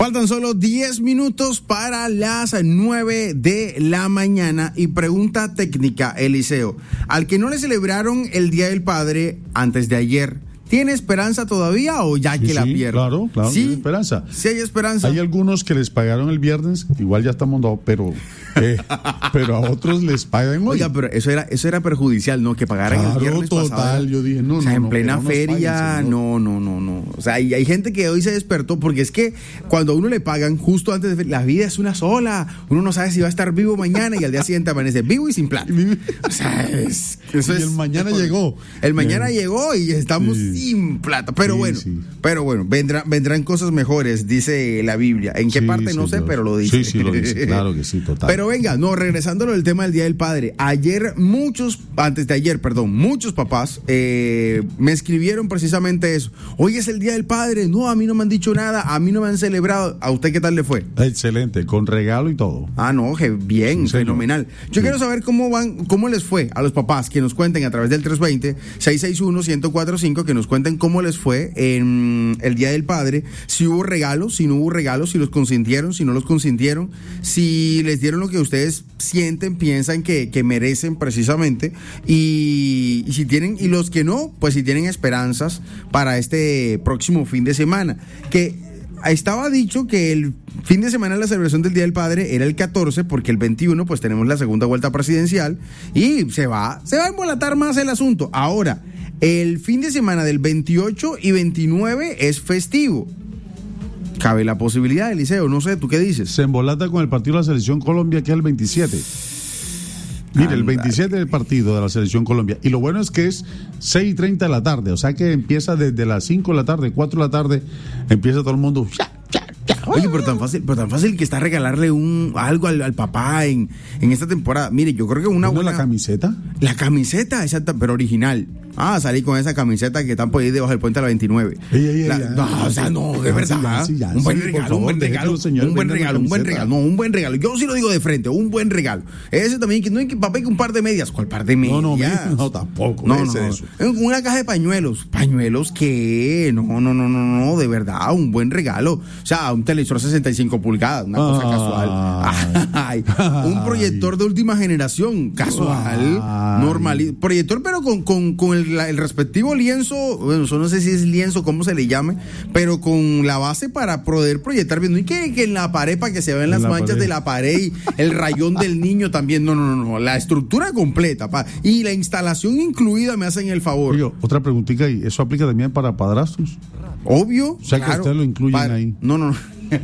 Faltan solo 10 minutos para las 9 de la mañana y pregunta técnica, Eliseo. Al que no le celebraron el Día del Padre antes de ayer, ¿tiene esperanza todavía o ya que la pierde? Claro, ¿Sí? hay esperanza. Sí hay esperanza. Hay algunos que les pagaron el viernes, igual ya estamos no, pero a otros les pagan hoy. Oiga, pero eso era perjudicial, ¿no? Que pagaran el viernes total, pasado. yo dije, no, o sea, no, en no, plena que no nos feria, paguen, no. O sea, hay gente que hoy se despertó porque es que cuando a uno le pagan justo antes de la vida es una sola, uno no sabe si va a estar vivo mañana y al día siguiente amanece vivo y sin plata. O sea, eso y el mañana llegó. El mañana llegó y estamos sin plata. Pero bueno, vendrán cosas mejores, dice la Biblia. ¿En qué parte? No sé, Dios. Pero lo dice. Sí, lo dice, claro que sí, total. Pero venga, regresándolo del tema del Día del Padre. Muchos papás me escribieron precisamente eso. Hoy es el Día del Padre. No, a mí no me han dicho nada, a mí no me han celebrado. ¿A usted qué tal le fue? Excelente, con regalo y todo. Bien, sí, fenomenal. Yo quiero saber cómo les fue a los papás, que nos cuenten a través del 320-661-1045, que nos cuenten cómo les fue en el Día del Padre, si hubo regalos, si no hubo regalos, si los consintieron, si no los consintieron, si les dieron lo que ustedes sienten, piensan que merecen precisamente, y si tienen, y los que no, pues si tienen esperanzas para este próximo fin de semana, que estaba dicho que el fin de semana de la celebración del Día del Padre era el 14, porque el 21 pues tenemos la segunda vuelta presidencial y se va a embolatar más el asunto. Ahora, el fin de semana del 28 y 29 es festivo. Cabe la posibilidad, Eliseo, no sé, ¿tú qué dices? Se embolata con el partido de la Selección Colombia, que es el 27. Mire, el 27 del partido de la Selección Colombia. Y lo bueno es que es 6:30 de la tarde, o sea que empieza desde las 5 de la tarde, 4 de la tarde, empieza todo el mundo. Oye, pero tan fácil que está regalarle algo al papá en esta temporada. Mire, yo creo que una buena... ¿La camiseta? La camiseta, exacta, pero original. Salí con esa camiseta que están por ahí debajo del puente de la 29. No, de verdad. Un buen regalo. Yo sí lo digo de frente, un buen regalo. Ese también, que no hay que papá, que un par de medias. ¿Cuál par de medias? No, tampoco. No. Una caja de pañuelos. ¿Pañuelos qué? No, de verdad, un buen regalo. O sea, un televisor 65 pulgadas, una cosa casual. Un proyector de última generación, casual, normal. Proyector, pero con el respectivo lienzo, bueno, no sé si es lienzo, cómo se le llame, pero con la base para poder proyectar viendo. Y que en la pared, para que se vean las manchas de la pared y el rayón del niño también. No, la estructura completa, y la instalación incluida, me hacen el favor. Oye, otra preguntita, ¿y eso aplica también para padrastros? Obvio. O sea, claro, que ustedes lo incluyen ahí. No. No.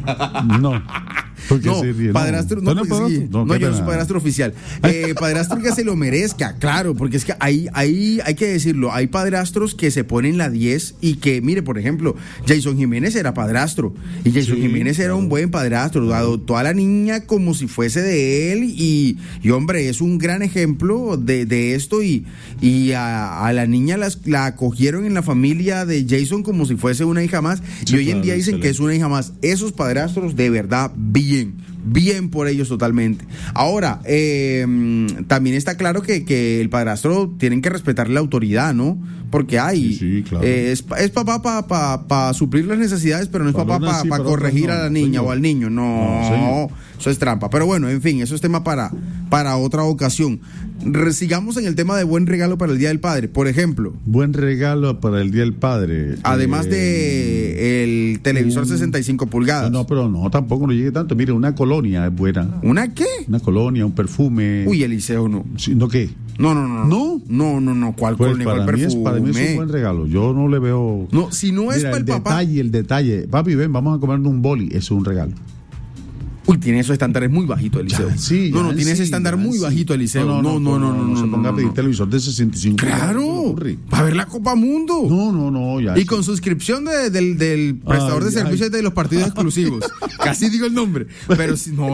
Padrastro, no, yo no soy padrastro oficial. Padrastro que se lo merezca, claro, porque es que ahí hay que decirlo, hay padrastros que se ponen la 10 y que, mire, por ejemplo, Jason Jiménez era padrastro, y Jason Jiménez era un buen padrastro, adoptó a la niña como si fuese de él, y hombre, es un gran ejemplo de esto, y a la niña la acogieron en la familia de Jason como si fuese una hija más, y hoy en día dicen que es una hija más. Esos padrastros, de verdad, bien por ellos totalmente. Ahora, también está claro que el padrastro tienen que respetar la autoridad, ¿no? Porque claro. Es papá para suplir las necesidades, pero no es papá para corregir a la niña o al niño. No, eso es trampa. Pero bueno, en fin, eso es tema para otra ocasión. Sigamos en el tema de buen regalo para el Día del Padre, por ejemplo. Buen regalo para el Día del Padre. Además de el televisor 65 pulgadas. Pero no, tampoco no llegue tanto. Mire, una colonia es buena. ¿Una qué? Una colonia, un perfume. Uy, Eliseo, no. Sí, ¿no qué? No. No. ¿Cuál colonia? ¿Cuál perfume? Para mí es un buen regalo. Yo no le veo. No, si no es para el papá. El detalle. Papi, ven, vamos a comernos un boli. Eso es un regalo. Uy, tiene esos estándares muy bajitos, Eliseo. Tiene ese estándar muy bajito, Eliseo. No. Se ponga a pedir televisor de 65. Claro, para ver la Copa Mundo. No, ya. Y con suscripción del prestador de servicios de los partidos exclusivos. Casi digo el nombre. Pero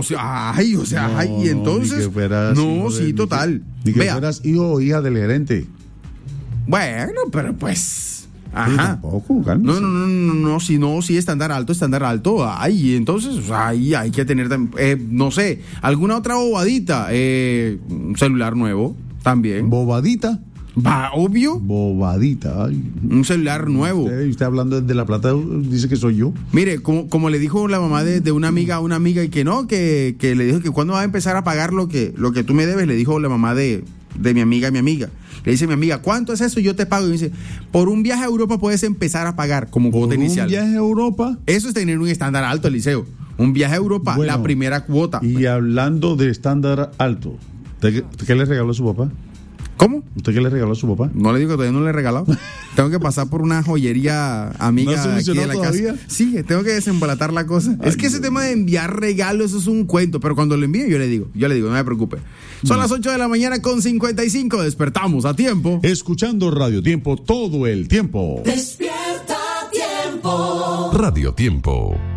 y entonces. Total. Ni que fueras hijo o hija del gerente. Bueno, pero pues. Ajá. Tampoco, no, si estándar alto. Ay, entonces, ahí hay que tener, no sé, alguna otra bobadita, un celular nuevo también. ¿Bobadita? Va, obvio. Bobadita. Ay. Un celular nuevo. Usted hablando de La Plata, dice que soy yo. Mire, como le dijo la mamá de una amiga a una amiga y que no, que le dijo que cuando va a empezar a pagar lo que tú me debes, le dijo la mamá de mi amiga a mi amiga. Le dice mi amiga, ¿cuánto es eso? Yo te pago. Y dice, por un viaje a Europa puedes empezar a pagar como cuota inicial. ¿Un viaje a Europa? Eso es tener un estándar alto, Eliseo. Un viaje a Europa, bueno, la primera cuota. Y hablando de estándar alto, ¿qué le regaló a su papá? ¿Cómo? ¿Usted qué le regaló a su papá? No le digo que todavía no le he regalado. Tengo que pasar por una joyería amiga ¿No aquí de la todavía? casa. Sí, tengo que desembolatar la cosa. Ay, es que ese tema de enviar regalos, eso es un cuento. Pero cuando lo envíe, yo le digo, no me preocupe. Son las 8 de la mañana con 55. Despertamos a tiempo. Escuchando Radio Tiempo todo el tiempo. Despierta Tiempo. Radio Tiempo.